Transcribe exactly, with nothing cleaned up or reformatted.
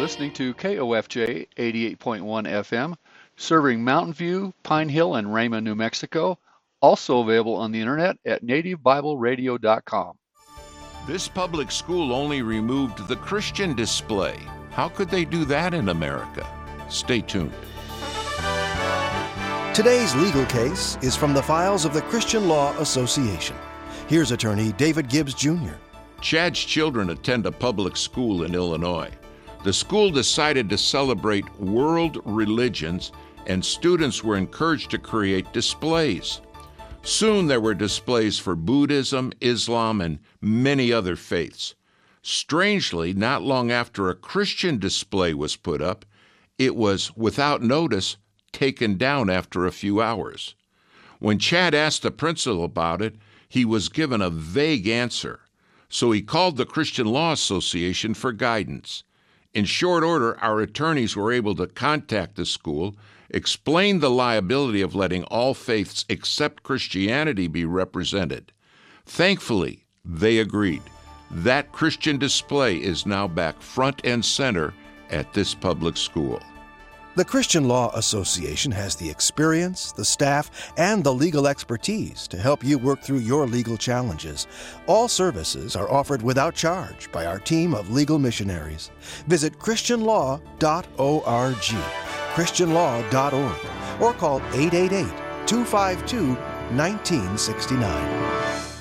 listening to K O F J eighty-eight point one F M, serving Mountain View, Pine Hill, and Rama, New Mexico. Also available on the internet at native bible radio dot com. This public school only removed the Christian display. How could they do that in America? Stay tuned. Today's legal case is from the files of the Christian Law Association. Here's attorney David Gibbs, Junior Chad's children attend a public school in Illinois. The school decided to celebrate world religions, and students were encouraged to create displays. Soon there were displays for Buddhism, Islam, and many other faiths. Strangely, not long after a Christian display was put up, it was, without notice, taken down after a few hours. When Chad asked the principal about it, he was given a vague answer, so he called the Christian Law Association for guidance. In short order, our attorneys were able to contact the school, explain the liability of letting all faiths except Christianity be represented. Thankfully, they agreed. That Christian display is now back front and center at this public school. The Christian Law Association has the experience, the staff, and the legal expertise to help you work through your legal challenges. All services are offered without charge by our team of legal missionaries. Visit christian law dot org, christian law dot org, or call eight eight eight, two five two, one nine six nine.